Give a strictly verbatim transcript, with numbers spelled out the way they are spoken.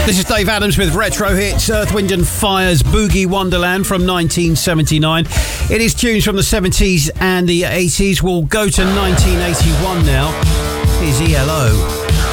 This is Dave Adams with Retro Hits, Earth, Wind and Fire's Boogie Wonderland from nineteen seventy-nine. It is tunes from the seventies and the eighties. We'll go to nineteen eighty-one now. Here's E L O.